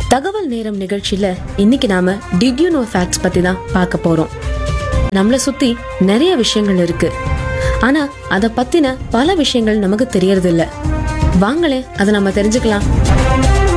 தகவல் நேரம் நிகழ்ச்சியில இன்னைக்கு நாம டிட் யூ நோ ஃபேக்ட்ஸ் பத்தி தான் பார்க்க போறோம். நம்மள சுத்தி நிறைய விஷயங்கள் இருக்கு, ஆனா அத பத்தின பல விஷயங்கள் நமக்கு தெரியறது இல்ல. வாங்களே அதை நம்ம தெரிஞ்சுக்கலாம்.